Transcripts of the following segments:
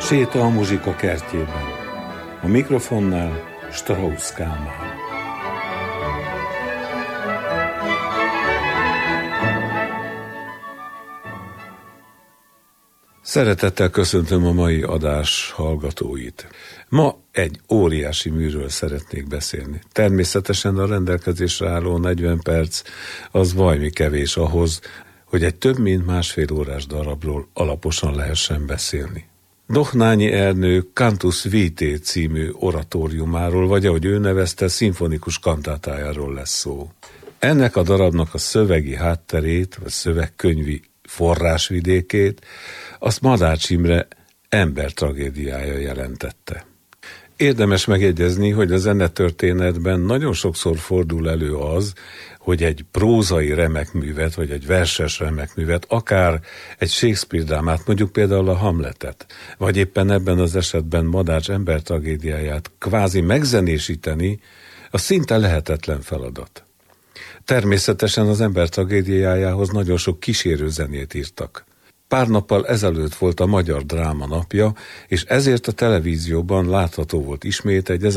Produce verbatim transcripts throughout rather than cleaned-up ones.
Séta a muzsika kertjében. A mikrofonnál Strauss Kálmán. Szeretettel köszöntöm a mai adás hallgatóit. Ma egy óriási műről szeretnék beszélni. Természetesen a rendelkezésre álló negyven perc az vajmi kevés ahhoz, hogy egy több mint másfél órás darabról alaposan lehessen beszélni. Dohnányi Ernő Cantus Vitae című oratóriumáról, vagy ahogy ő nevezte, szimfonikus kantátájáról lesz szó. Ennek a darabnak a szövegi hátterét, vagy szövegkönyvi forrásvidékét, azt Madács Imre ember tragédiája jelentette. Érdemes megjegyezni, hogy a zenetörténetben nagyon sokszor fordul elő az, hogy egy prózai remekművet, vagy egy verses remekművet, akár egy Shakespeare drámát, mondjuk például a Hamletet, vagy éppen ebben az esetben Madács ember tragédiáját kvázi megzenésíteni, az szinte lehetetlen feladat. Természetesen az ember tragédiájához nagyon sok kísérő zenét írtak. Pár nappal ezelőtt volt a Magyar Dráma napja, és ezért a televízióban látható volt ismét egy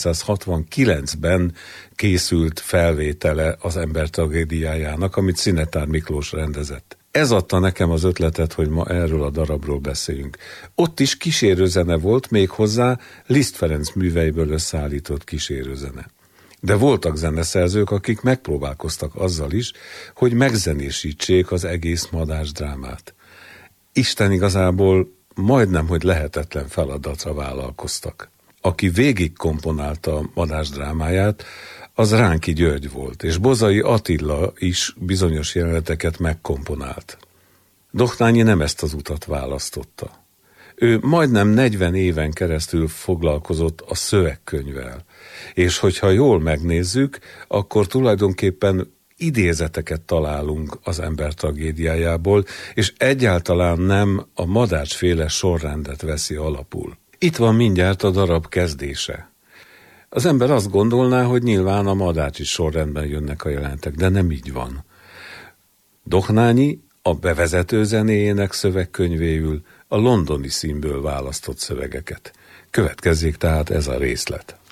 ezerkilencszázhatvankilencben készült felvétele az ember tragédiájának, amit Szinetár Miklós rendezett. Ez adta nekem az ötletet, hogy ma erről a darabról beszéljünk. Ott is kísérőzene volt, méghozzá Liszt Ferenc műveiből összeállított kísérőzene. De voltak zeneszerzők, akik megpróbálkoztak azzal is, hogy megzenésítsék az egész Madács drámát. Isten igazából majdnem, hogy lehetetlen feladatra vállalkoztak. Aki végig komponálta a Madács drámáját, az Ránki György volt, és Bozai Attila is bizonyos jeleneteket megkomponált. Dohnányi nem ezt az utat választotta. Ő majdnem negyven éven keresztül foglalkozott a szövegkönyvvel, és hogyha jól megnézzük, akkor tulajdonképpen idézeteket találunk az ember tragédiájából, és egyáltalán nem a Madács-féle sorrendet veszi alapul. Itt van mindjárt a darab kezdése. Az ember azt gondolná, hogy nyilván a madácsi sorrendben jönnek a jelenetek, de nem így van. Dohnányi a bevezető zenéjének szövegkönyvéül a londoni színből választott szövegeket. Következzék tehát ez a részlet.